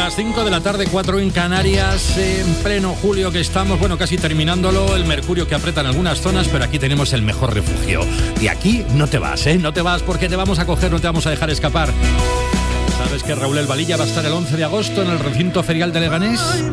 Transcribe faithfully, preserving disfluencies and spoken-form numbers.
Las cinco de la tarde, cuatro en Canarias, en pleno julio que estamos, bueno, casi terminándolo, el mercurio que aprieta en algunas zonas, pero aquí tenemos el mejor refugio. Y aquí no te vas, ¿eh? No te vas porque te vamos a coger, no te vamos a dejar escapar. ¿Sabes que Raúl El Valilla va a estar el once de agosto en el recinto ferial de Leganés?